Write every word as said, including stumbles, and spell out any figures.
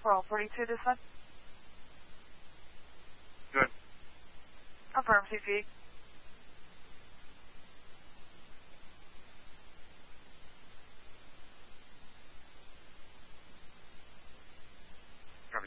twelve forty-two this one. Good. Affirm, C P.